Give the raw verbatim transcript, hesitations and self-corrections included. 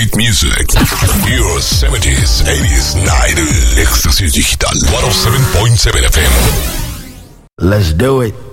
Great music. Your seventies, eighties, nineties. Éxtasis Digital. one oh seven point seven F M. Let's do it.